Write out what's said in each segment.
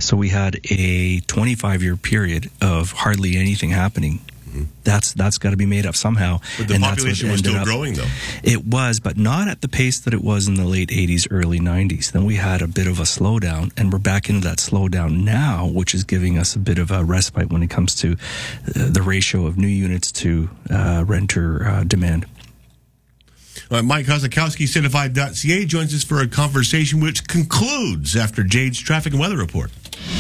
So we had a 25-year period of hardly anything happening. That's got to be made up somehow. But the population was still growing, though. It was, but not at the pace that it was in the late 80s, early 90s. Then we had a bit of a slowdown, and we're back into that slowdown now, which is giving us a bit of a respite when it comes to the ratio of new units to renter demand. Mike Kozakowski, Certified.ca, joins us for a conversation which concludes after Jade's traffic and weather report.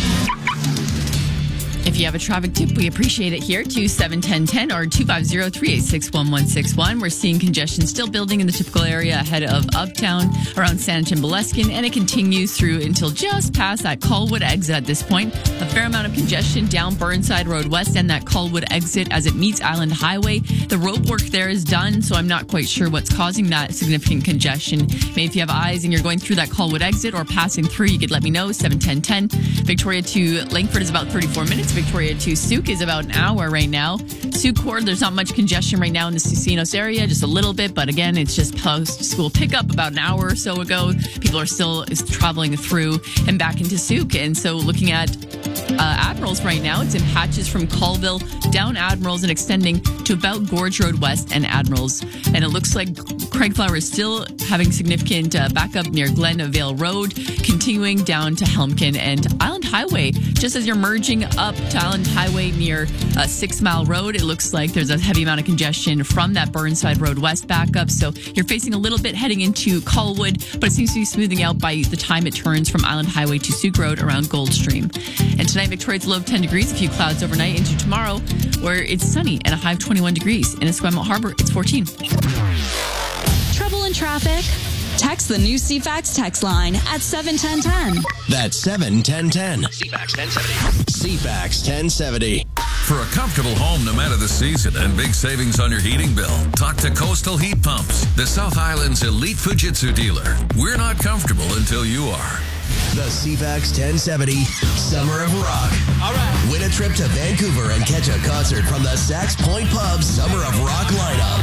If you have a traffic tip, we appreciate it here. 2-7-10-10 or 250-386-1161. We're seeing congestion still building in the typical area ahead of Uptown, around Saanich and Boleskine, and it continues through until just past that Colwood exit at this point. A fair amount of congestion down Burnside Road West and that Colwood exit as it meets Island Highway. The road work there is done, so I'm not quite sure what's causing that significant congestion. Maybe if you have eyes and you're going through that Colwood exit or passing through, you could let me know. 7-10-10. Victoria to Langford is about 34 minutes. Victoria to Souk is about an hour right now. Souk Court, there's not much congestion right now in the Casinos area, just a little bit, but again, it's just post-school pickup about an hour or so ago. People are still traveling through and back into Souk, and so looking at Admirals right now, it's in patches from Colville down Admirals and extending to about Gorge Road West and Admirals, and it looks like Craigflower is still having significant backup near Glenvale Road, continuing down to Helmkin and Island Highway. Just as you're merging up to Island Highway near 6 Mile Road, it looks like there's a heavy amount of congestion from that Burnside Road West backup. So you're facing a little bit heading into Colwood, but it seems to be smoothing out by the time it turns from Island Highway to Souk Road around Goldstream. And tonight, Victoria's low of 10 degrees, a few clouds overnight into tomorrow, where it's sunny and a high of 21 degrees. In Esquimalt Harbor, it's 14. Trouble in traffic? Text the new CFAX text line at 71010. That's 71010. CFAX 1070. CFAX 1070. For a comfortable home no matter the season and big savings on your heating bill, talk to Coastal Heat Pumps, the South Island's elite Fujitsu dealer. We're not comfortable until you are. The CFAX 1070 Summer of Rock. All right. Win a trip to Vancouver and catch a concert from the Sax Point Pub Summer of Rock lineup.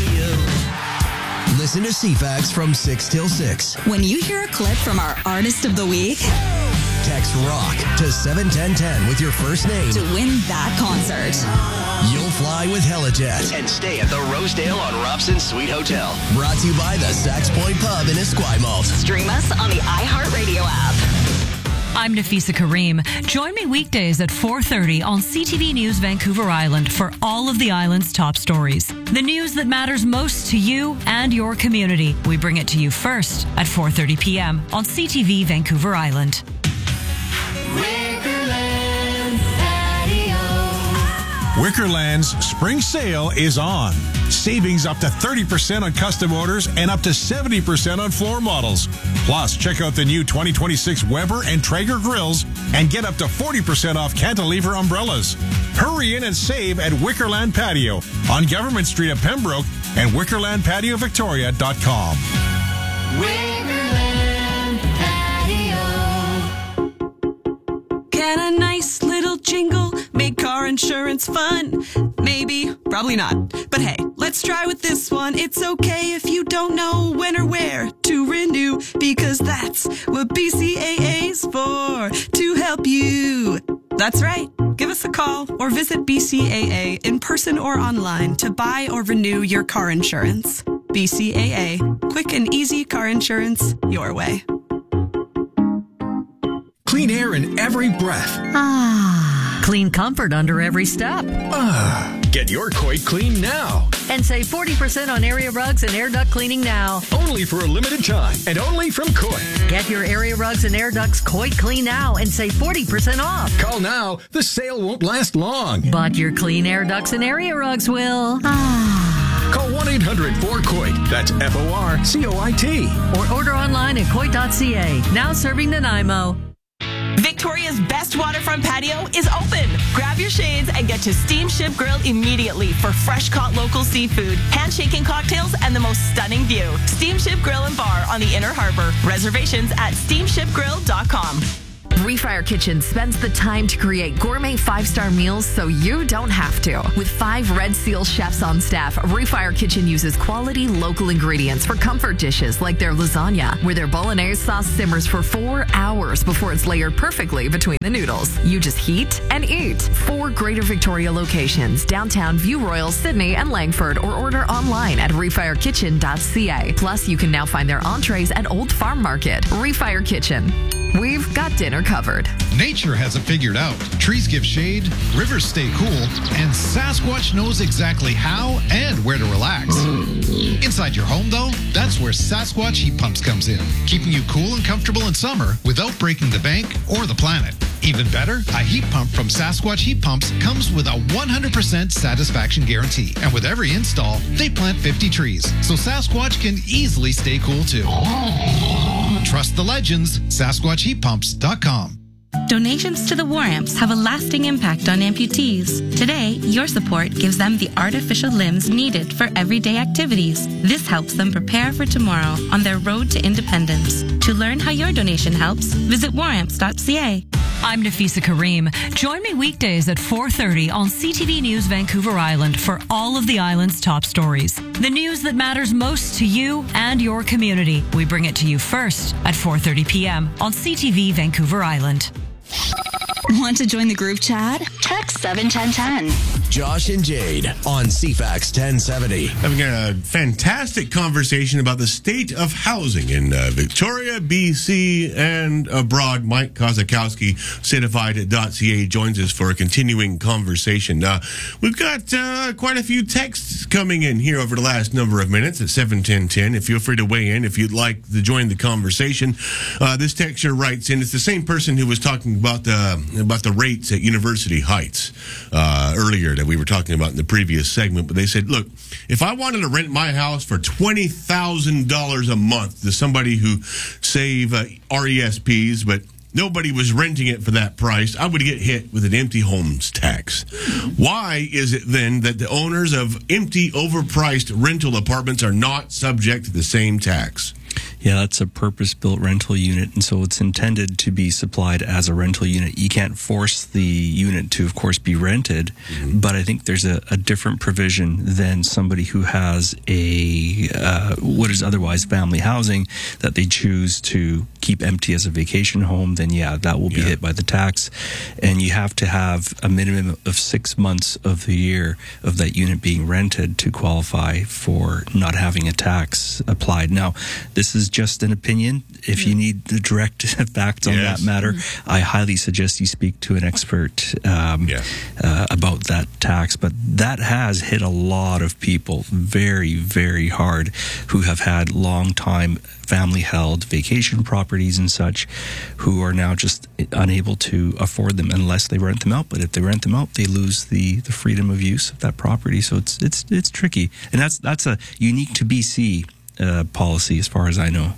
Listen to CFAX from 6 till 6. When you hear a clip from our Artist of the Week, text ROCK to 71010 with your first name to win that concert. You'll fly with Helijet. And stay at the Rosedale on Robson Suite Hotel. Brought to you by the Sax Point Pub in Esquimalt. Stream us on the iHeartRadio app. I'm Nafisa Kareem. Join me weekdays at 4:30 on CTV News Vancouver Island for all of the island's top stories. The news that matters most to you and your community. We bring it to you first at 4:30 p.m. on CTV Vancouver Island. Wickerland's spring sale is on. Savings up to 30% on custom orders and up to 70% on floor models. Plus, check out the new 2026 Weber and Traeger grills and get up to 40% off cantilever umbrellas. Hurry in and save at Wickerland Patio on Government Street at Pembroke and WickerlandPatioVictoria.com. Wickerland Patio. Can a nice little jingle make car insurance fun? Maybe, probably not. But hey, let's try with this one. It's okay if you don't know when or where to renew, because that's what BCAA's for, to help you. That's right. Give us a call or visit BCAA in person or online to buy or renew your car insurance. BCAA. Quick and easy car insurance your way. Clean air in every breath. Clean comfort under every step. Get your Coit clean now. And save 40% on area rugs and air duct cleaning now. Only for a limited time and only from Coit. Get your area rugs and air ducts Coit clean now and save 40% off. Call now. The sale won't last long. But your clean air ducts and area rugs will. Call 1-800-4COIT. That's FORCOIT. Or order online at Coit.ca. Now serving Nanaimo. Victoria's best waterfront patio is open. Grab your shades and get to Steamship Grill immediately for fresh caught local seafood, handshaking cocktails, and the most stunning view. Steamship Grill and Bar on the Inner Harbor. Reservations at steamshipgrill.com. Refire Kitchen spends the time to create gourmet 5-star meals so you don't have to. With 5 Red Seal chefs on staff, Refire Kitchen uses quality local ingredients for comfort dishes like their lasagna, where their bolognese sauce simmers for 4 hours before it's layered perfectly between the noodles. You just heat and eat. 4 Greater Victoria locations, downtown, View Royal, Sydney, and Langford, or order online at refirekitchen.ca. Plus, you can now find their entrees at Old Farm Market. Refire Kitchen. We've got dinner covered. Nature has it figured out. Trees give shade, rivers stay cool, and Sasquatch knows exactly how and where to relax. Inside your home, though, that's where Sasquatch Heat Pumps comes in, keeping you cool and comfortable in summer without breaking the bank or the planet. Even better, a heat pump from Sasquatch Heat Pumps comes with a 100% satisfaction guarantee. And with every install, they plant 50 trees, so Sasquatch can easily stay cool too. Trust the legends, SasquatchHeatPumps.com. Donations to the War Amps have a lasting impact on amputees. Today, your support gives them the artificial limbs needed for everyday activities. This helps them prepare for tomorrow on their road to independence. To learn how your donation helps, visit waramps.ca. I'm Nafisa Kareem. Join me weekdays at 4:30 on CTV News Vancouver Island for all of the island's top stories. The news that matters most to you and your community. We bring it to you first at 4:30 p.m. on CTV Vancouver Island. Want to join the group chat? Text 71010. Josh and Jade on CFAX 1070. Having a fantastic conversation about the state of housing in Victoria, BC, and abroad. Mike Kozakowski, Certified.ca, joins us for a continuing conversation. We've got quite a few texts coming in here over the last number of minutes at 71010. If feel free to weigh in if you'd like to join the conversation. This texter writes in, it's the same person who was talking about the rates at University Heights earlier that we were talking about in the previous segment, but they said, look, if I wanted to rent my house for $20,000 a month to somebody who save RESPs, but nobody was renting it for that price, I would get hit with an empty homes tax. Why is it then that the owners of empty, overpriced rental apartments are not subject to the same tax? Yeah, that's a purpose-built rental unit, and so it's intended to be supplied as a rental unit. You can't force the unit to, of course, be rented, but I think there's a different provision than somebody who has what is otherwise family housing that they choose to keep empty as a vacation home. Then, that will be hit by the tax, and you have to have a minimum of 6 months of the year of that unit being rented to qualify for not having a tax applied. Now, this is just an opinion. If you need the direct facts on that matter, I highly suggest you speak to an expert about that tax. But that has hit a lot of people very, very hard who have had long-time family-held vacation properties and such, who are now just unable to afford them unless they rent them out. But if they rent them out, they lose the freedom of use of that property. So it's tricky, and that's a unique to BC policy as far as I know.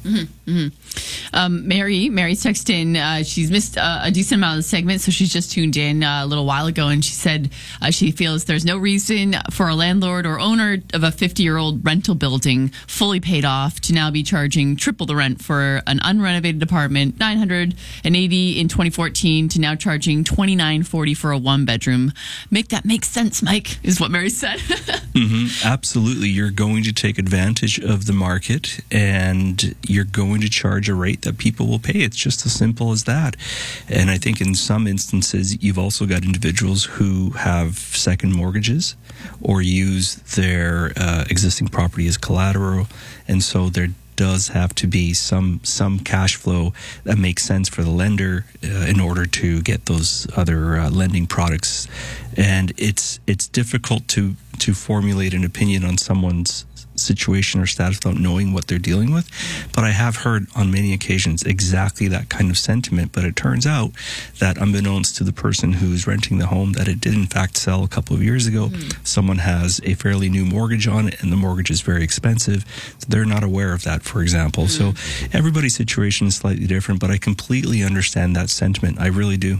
Mary's texted in. She's missed a decent amount of the segment, so she's just tuned in a little while ago, and she said she feels there's no reason for a landlord or owner of a 50-year-old rental building fully paid off to now be charging triple the rent for an unrenovated apartment, $980 in 2014, to now charging $2,940 for a one-bedroom. Make that make sense, Mike, is what Mary said. Absolutely. You're going to take advantage of the market, and you're going to charge a rate that people will pay. It's just as simple as that. And I think in some instances, you've also got individuals who have second mortgages or use their existing property as collateral. And so there does have to be some cash flow that makes sense for the lender in order to get those other lending products. And it's difficult to formulate an opinion on someone's situation or status without knowing what they're dealing with. But I have heard on many occasions exactly that kind of sentiment. But it turns out that unbeknownst to the person who's renting the home, that it did in fact sell a couple of years ago. Someone has a fairly new mortgage on it, and the mortgage is very expensive. So they're not aware of that, for example. So everybody's situation is slightly different, but I completely understand that sentiment. I really do.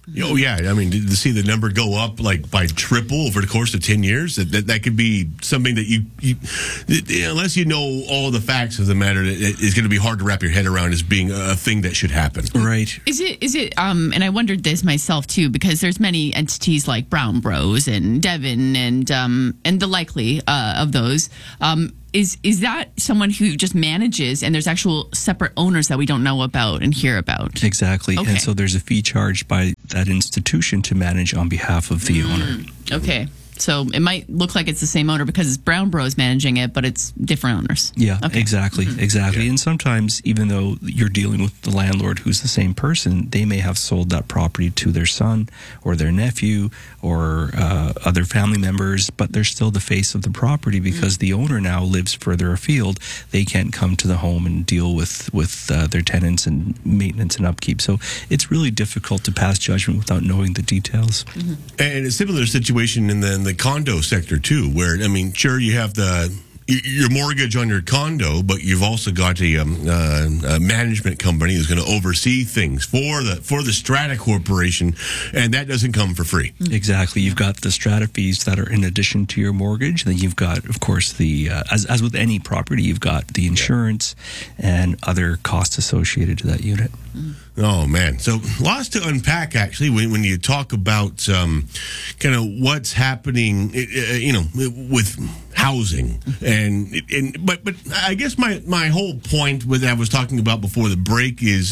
Oh, yeah. I mean, to see the number go up like by triple over the course of 10 years, that could be something that you unless you know all the facts of the matter, it is going to be hard to wrap your head around as being a thing that should happen. Right. Is it, and I wondered this myself too, because there's many entities like Brown Bros and Devon and the likely of those. Is that someone who just manages and there's actual separate owners that we don't know about and hear about? Exactly. Okay. And so there's a fee charged by that institution to manage on behalf of the owner. Okay. So it might look like it's the same owner because it's Brown Bros managing it, but it's different owners. Yeah, Okay. exactly. Yeah. And sometimes, even though you're dealing with the landlord who's the same person, they may have sold that property to their son or their nephew or other family members, but they're still the face of the property because the owner now lives further afield. They can't come to the home and deal with their tenants and maintenance and upkeep. So it's really difficult to pass judgment without knowing the details. And a similar situation in the condo sector too, where I mean, sure, you have your mortgage on your condo, but you've also got a management company who's going to oversee things for the Strata Corporation, and that doesn't come for free. Exactly. You've got the strata fees that are in addition to your mortgage. Then you've got, of course, the as with any property, you've got the insurance and other costs associated to that unit. Oh, man. So lots to unpack, actually, when you talk about kind of what's happening, with housing. But I guess my whole point with I was talking about before the break is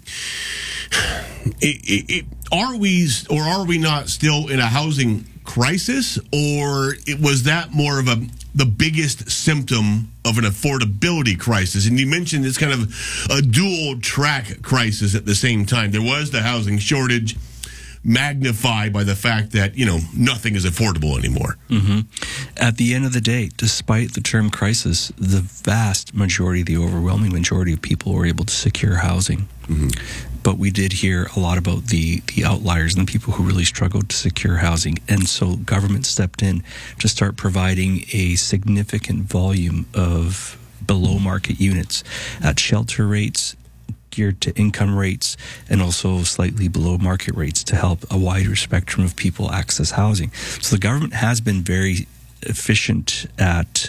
are we not still in a housing crisis, or was that more of the biggest symptom of an affordability crisis? And you mentioned it's kind of a dual track crisis at the same time. There was the housing shortage magnified by the fact that, nothing is affordable anymore. Mm-hmm. At the end of the day, despite the term crisis, the vast majority, the overwhelming majority of people were able to secure housing. Mm-hmm. But we did hear a lot about the outliers and the people who really struggled to secure housing. And so government stepped in to start providing a significant volume of below market units at shelter rates, geared to income rates, and also slightly below market rates to help a wider spectrum of people access housing. So the government has been very efficient at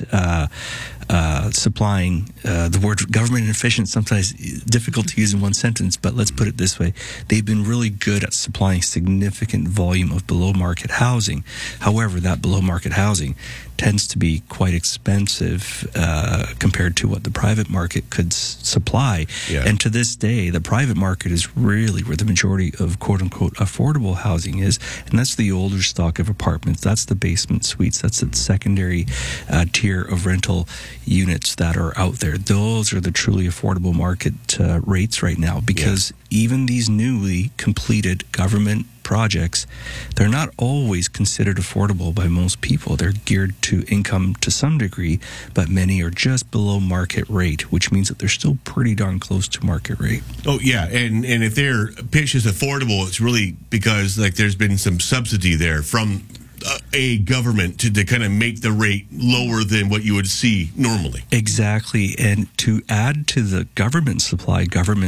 supplying. The word government and efficient sometimes difficult to use in one sentence, but let's put it this way. They've been really good at supplying significant volume of below market housing. However, that below market housing tends to be quite expensive compared to what the private market could supply. Yeah. And to this day, the private market is really where the majority of quote-unquote affordable housing is, and that's the older stock of apartments. That's the basement suites. That's the secondary tier of rental units that are out there. Those are the truly affordable market rates right now, because even these newly completed government projects, they're not always considered affordable by most people. They're geared to income to some degree, but many are just below market rate, which means that they're still pretty darn close to market rate. Oh, yeah. And if they're pitched as affordable, it's really because there's been some subsidy there from a government to kind of make the rate lower than what you would see normally. Exactly. And to add to the government supply,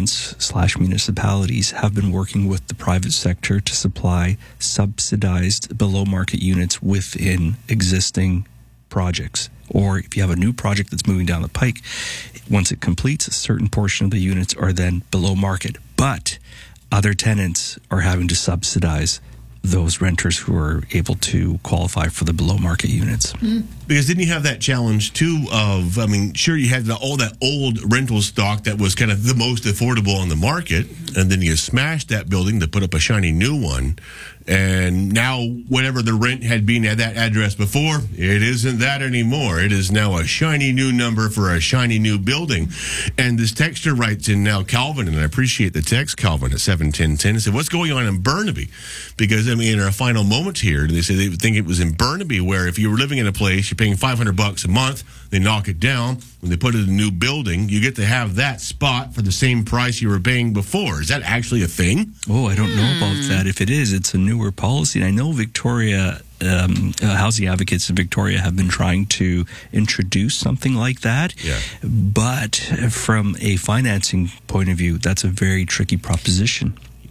governments/municipalities have been working with the private sector to supply subsidized below market units within existing projects. Or if you have a new project that's moving down the pike, once it completes, a certain portion of the units are then below market. But other tenants are having to subsidize those renters who are able to qualify for the below market units. Because didn't you have that challenge too of, sure, you had all that old rental stock that was kind of the most affordable on the market, and then you smashed that building to put up a shiny new one, and now whatever the rent had been at that address before, it isn't that anymore. It is now a shiny new number for a shiny new building. And this texter writes in now, Calvin, and I appreciate the text, Calvin, at 71010, said, what's going on in Burnaby? Because, in our final moments here, they said they think it was in Burnaby where if you were living in a place, you're paying $500 a month, they knock it down, when they put it in a new building, you get to have that spot for the same price you were paying before. Is that actually a thing? Oh, I don't know about that. If it is, it's a newer policy. And I know Victoria, housing advocates in Victoria have been trying to introduce something like that. Yeah. But from a financing point of view, that's a very tricky proposition.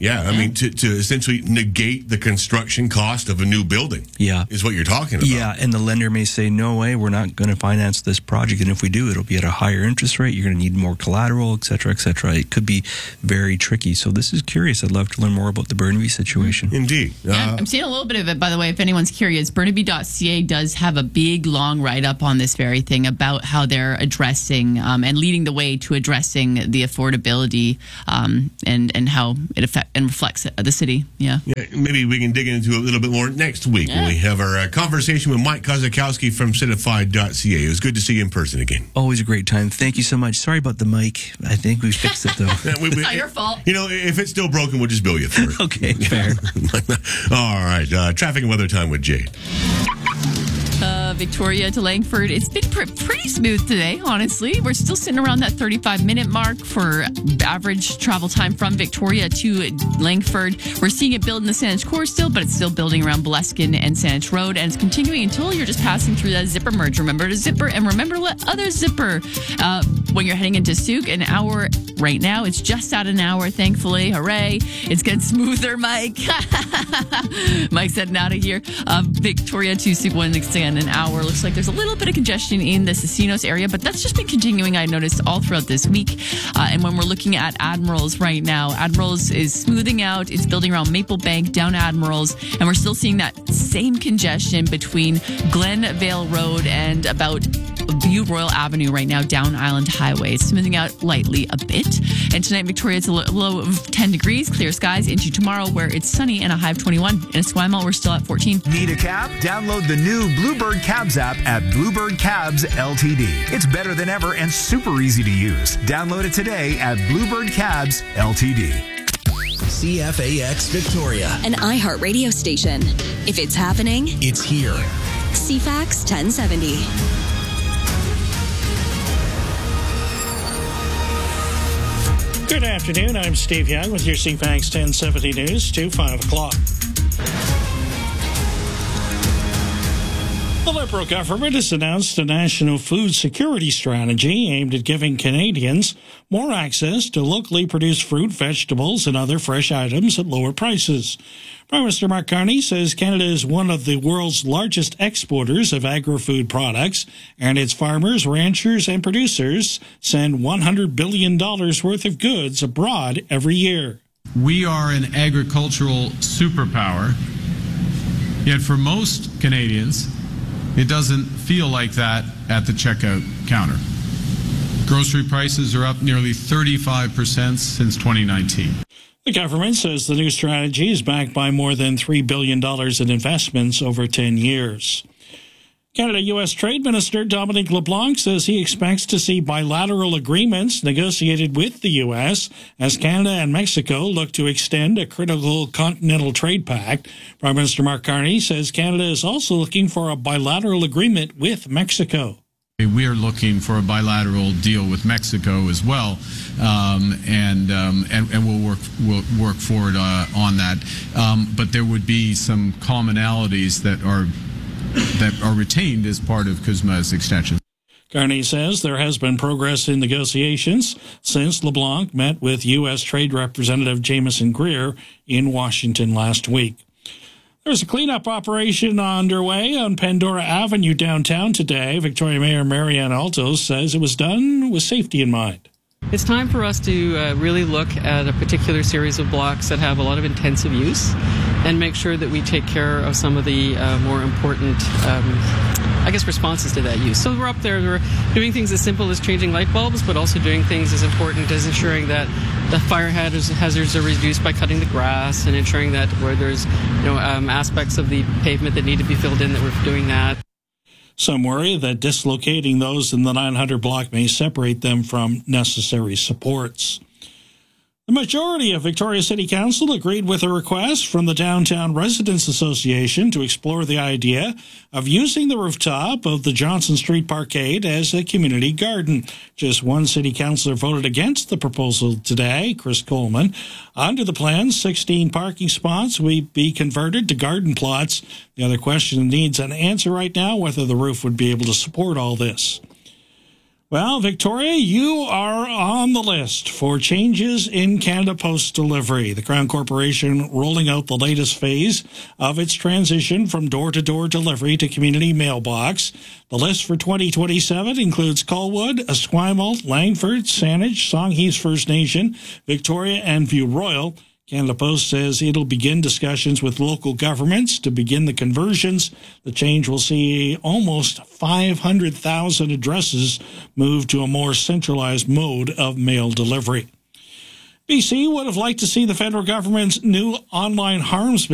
Yeah, I mean, to essentially negate the construction cost of a new building. Yeah. Is what you're talking about. Yeah, and the lender may say, no way, we're not going to finance this project. And if we do, it'll be at a higher interest rate. You're going to need more collateral, et cetera, et cetera. It could be very tricky. So this is curious. I'd love to learn more about the Burnaby situation. Indeed. I'm seeing a little bit of it, by the way, if anyone's curious. Burnaby.ca does have a big, long write-up on this very thing about how they're addressing and leading the way to addressing the affordability and how it affects and reflects the city. Yeah. Maybe we can dig into a little bit more next week when we have our conversation with Mike Kozakowski from Certified.ca. It was good to see you in person again. Always a great time. Thank you so much. Sorry about the mic. I think we fixed it, though. It's not your fault. You know, if it's still broken, we'll just bill you for it. Okay, fair. All right. Traffic and weather time with Jade. Victoria to Langford. It's been pretty smooth today, honestly. We're still sitting around that 35-minute mark for average travel time from Victoria to Langford. We're seeing it build in the Saanich core still, but it's still building around Boleskine and Saanich Road, and it's continuing until you're just passing through that zipper merge. Remember to zipper, and remember to let others zipper. When you're heading into Souk, an hour right now. It's just at an hour, thankfully. Hooray. It's getting smoother, Mike. Mike's heading out of here. Victoria to Souk, one again, an hour. Looks like there's a little bit of congestion in the Casinos area, but that's just been continuing, I noticed, all throughout this week. And when we're looking at Admirals right now, Admirals is smoothing out. It's building around Maple Bank, down Admirals, and we're still seeing that same congestion between Glenvale Road and about View Royal Avenue right now, down Island Highway. It's smoothing out lightly a bit. And tonight, Victoria, it's a low of 10 degrees, clear skies, into tomorrow where it's sunny and a high of 21. In Esquimalt, we're still at 14. Need a cab? Download the new Bluebird Cabs app at Bluebird Cabs Ltd. It's better than ever and super easy to use. Download it today at Bluebird Cabs Ltd. CFAX Victoria. An iHeartRadio station. If it's happening, it's here. CFAX 1070. Good afternoon. I'm Steve Young with your CFAX 1070 News to 5 o'clock. The Liberal government has announced a national food security strategy aimed at giving Canadians more access to locally produced fruit, vegetables, and other fresh items at lower prices. Prime Minister Mark Carney says Canada is one of the world's largest exporters of agri-food products, and its farmers, ranchers, and producers send $100 billion worth of goods abroad every year. We are an agricultural superpower, yet for most Canadians, it doesn't feel like that at the checkout counter. Grocery prices are up nearly 35% since 2019. The government says the new strategy is backed by more than $3 billion in investments over 10 years. Canada-U.S. Trade Minister Dominic LeBlanc says he expects to see bilateral agreements negotiated with the U.S. as Canada and Mexico look to extend a critical continental trade pact. Prime Minister Mark Carney says Canada is also looking for a bilateral agreement with Mexico. We are looking for a bilateral deal with Mexico as well, and we'll work forward on that. But there would be some commonalities that are retained as part of CUSMA's extension. Carney says there has been progress in negotiations since LeBlanc met with U.S. Trade Representative Jameson Greer in Washington last week. There's a cleanup operation underway on Pandora Avenue downtown today. Victoria Mayor Marianne Altos says it was done with safety in mind. It's time for us to really look at a particular series of blocks that have a lot of intensive use and make sure that we take care of some of the more important responses to that use. So we're up there, we're doing things as simple as changing light bulbs, but also doing things as important as ensuring that the fire hazards are reduced by cutting the grass and ensuring that where there's aspects of the pavement that need to be filled in, that we're doing that. Some worry that dislocating those in the 900 block may separate them from necessary supports. The majority of Victoria City Council agreed with a request from the Downtown Residents Association to explore the idea of using the rooftop of the Johnson Street Parkade as a community garden. Just one city councillor voted against the proposal today, Chris Coleman. Under the plan, 16 parking spots will be converted to garden plots. The other question needs an answer right now, whether the roof would be able to support all this. Well, Victoria, you are on the list for changes in Canada Post delivery. The Crown Corporation rolling out the latest phase of its transition from door-to-door delivery to community mailbox. The list for 2027 includes Colwood, Esquimalt, Langford, Saanich, Songhees First Nation, Victoria, and View Royal. Canada Post says it'll begin discussions with local governments to begin the conversions. The change will see almost 500,000 addresses move to a more centralized mode of mail delivery. BC would have liked to see the federal government's new online harms